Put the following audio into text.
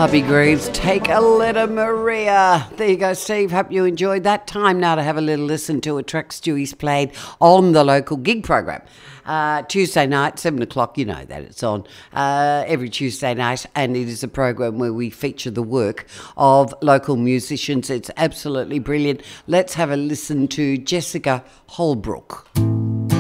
Harvey Greaves, Take a Letter Maria. There you go, Steve. Hope you enjoyed that. Time now to have a little listen to a track Stewie's played on the local gig program. Tuesday night, 7 o'clock, you know that it's on every Tuesday night, and it is a program where we feature the work of local musicians. It's absolutely brilliant. Let's have a listen to Jessica Holbrook.